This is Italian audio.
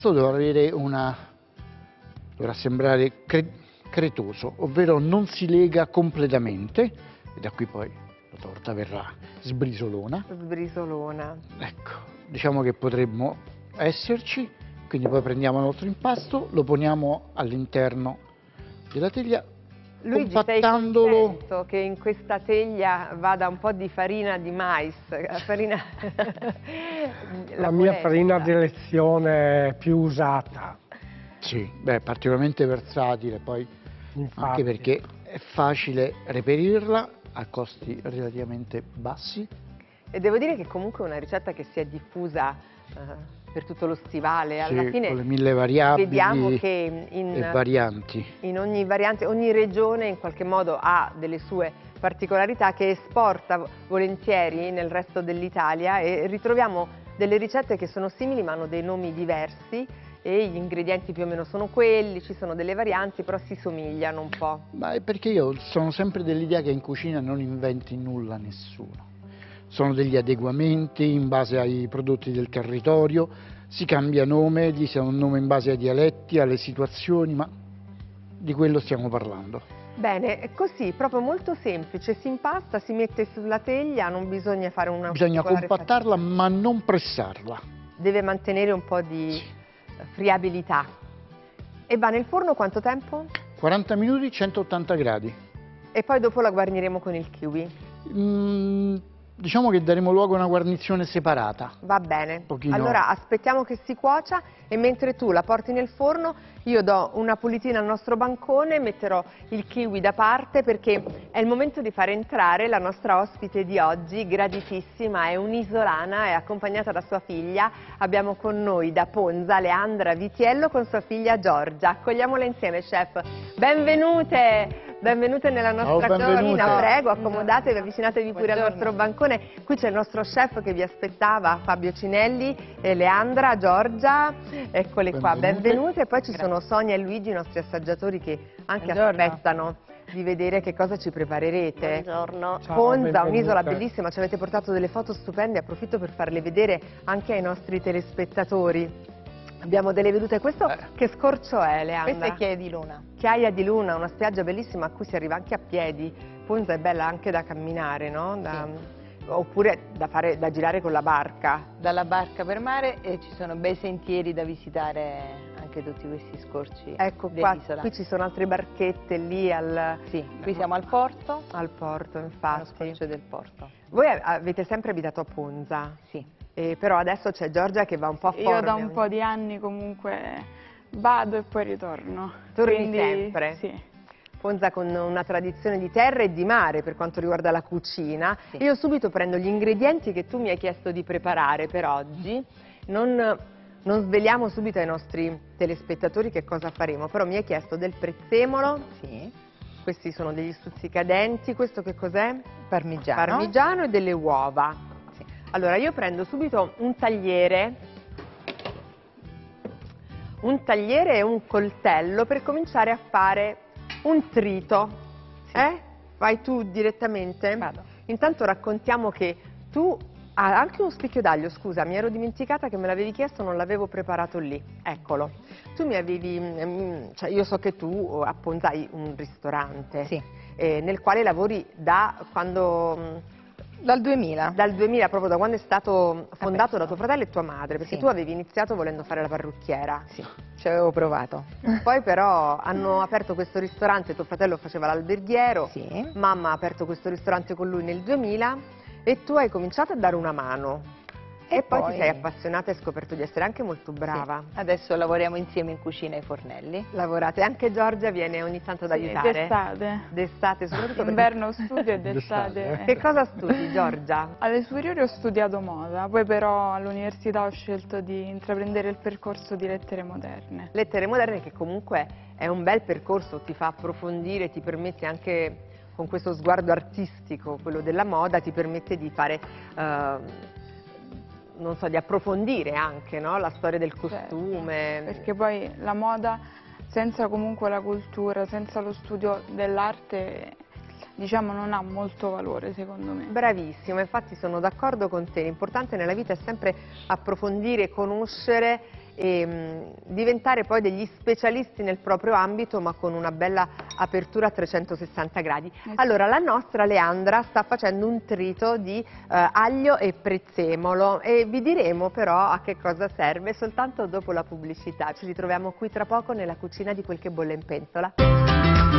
dovrà sembrare cretoso, ovvero non si lega completamente e da qui poi la torta verrà sbrisolona. Sbrisolona. Ecco, diciamo che potremmo esserci, quindi poi prendiamo il nostro impasto, lo poniamo all'interno della teglia, Luigi, sei compattandolo. contento che in questa teglia vada un po' di farina di mais? La mia farina di elezione più usata. Sì, beh, particolarmente versatile, poi Infatti. anche perché è facile reperirla a costi relativamente bassi. E devo dire che comunque è una ricetta che si è diffusa per tutto lo stivale. Alla Sì, fine con le 1000 variabili vediamo che e varianti. in ogni variante, ogni regione in qualche modo ha delle sue particolarità che esporta volentieri nel resto dell'Italia, e ritroviamo delle ricette che sono simili ma hanno dei nomi diversi e gli ingredienti più o meno sono quelli, ci sono delle varianti però si somigliano un po'. Ma è perché io sono sempre dell'idea che in cucina non inventi nulla nessuno. Sono degli adeguamenti in base ai prodotti del territorio, si cambia nome, gli si dà un nome in base ai dialetti, alle situazioni, ma di quello stiamo parlando. Bene, è così, proprio molto semplice, si impasta, si mette sulla teglia, non bisogna fare una Bisogna particolare compattarla fatica. ma non pressarla. Deve mantenere un po' di friabilità. E va nel forno quanto tempo? 40 minuti, 180 gradi. E poi dopo la guarniremo con il kiwi. Diciamo che daremo luogo a una guarnizione separata. Va bene. Pochino. Allora aspettiamo che si cuocia e mentre tu la porti nel forno io do una pulitina al nostro bancone, metterò il kiwi da parte perché è il momento di far entrare la nostra ospite di oggi, graditissima, è un'isolana, è accompagnata da sua figlia. Abbiamo con noi da Ponza Leandra Vitiello con sua figlia Giorgia. Accogliamola insieme, chef. Benvenute! Benvenute nella nostra cucina, prego, accomodatevi, avvicinatevi pure al nostro bancone. Qui c'è il nostro chef che vi aspettava, Fabio Cinelli, Leandra, Giorgia, eccole qua, benvenute. E poi ci sono Sonia e Luigi, i nostri assaggiatori, che anche aspettano di vedere che cosa ci preparerete. Buongiorno. Ponza, un'isola bellissima, ci avete portato delle foto stupende, approfitto per farle vedere anche ai nostri telespettatori. Abbiamo delle vedute, questo che scorcio è, Leandra? Questa è Chiaia di Luna. Chiaia di Luna, una spiaggia bellissima a cui si arriva anche a piedi. Ponza è bella anche da camminare, no? Sì. Oppure da girare con la barca. Dalla barca per mare e ci sono bei sentieri da visitare anche tutti questi scorci. Ecco qua, dell'isola. qui ci sono altre barchette lì al... Sì, qui siamo al porto. Al porto, Allo infatti. scorcio del porto. Voi avete sempre abitato a Ponza? Sì. Però adesso c'è Giorgia che va un po' a Formia. Io da un po' di anni comunque vado e poi ritorno. Torni Quindi, sempre? Sì. Ponza con una tradizione di terra e di mare per quanto riguarda la cucina. Sì. Io subito prendo gli ingredienti che tu mi hai chiesto di preparare per oggi. Non sveliamo subito ai nostri telespettatori che cosa faremo, però mi hai chiesto del prezzemolo. Sì. Questi sono degli stuzzicadenti. Questo che cos'è? Parmigiano. Parmigiano e delle uova. Allora, io prendo subito un tagliere e un coltello per cominciare a fare un trito. Sì. Vai tu direttamente? Vado. Intanto raccontiamo che tu hai anche uno spicchio d'aglio, scusa, mi ero dimenticata che me l'avevi chiesto, non l'avevo preparato lì. Eccolo. Tu mi avevi, cioè io so che tu a Ponza hai un ristorante, Sì. nel quale lavori da quando... Dal 2000. Dal 2000, proprio da quando è stato fondato da tuo fratello e tua madre, perché Sì. tu avevi iniziato volendo fare la parrucchiera. Sì, ci avevo provato. Poi però hanno aperto questo ristorante, tuo fratello faceva l'alberghiero, Sì. mamma ha aperto questo ristorante con lui nel 2000 e tu hai cominciato a dare una mano. E poi ti sei appassionata e hai scoperto di essere anche molto brava. Sì. Adesso lavoriamo insieme in cucina ai fornelli. Lavorate, anche Giorgia viene ogni tanto ad aiutare. D'estate. D'estate, soprattutto Inverno studio e d'estate. Che cosa studi, Giorgia? Alle superiori ho studiato moda, poi però all'università ho scelto di intraprendere il percorso di lettere moderne. Lettere moderne, che comunque è un bel percorso, ti fa approfondire, ti permette anche con questo sguardo artistico, quello della moda, ti permette di fare, non so, di approfondire anche, no? La storia del costume. Certo, perché poi la moda, senza comunque la cultura, senza lo studio dell'arte, diciamo, non ha molto valore, secondo me. Bravissima, infatti sono d'accordo con te, l'importante nella vita è sempre approfondire, conoscere e diventare poi degli specialisti nel proprio ambito, ma con una bella apertura a 360 gradi. Allora, la nostra Leandra sta facendo un trito di aglio e prezzemolo e vi diremo però a che cosa serve soltanto dopo la pubblicità. Ci ritroviamo qui tra poco nella cucina di Quel che bolle in pentola.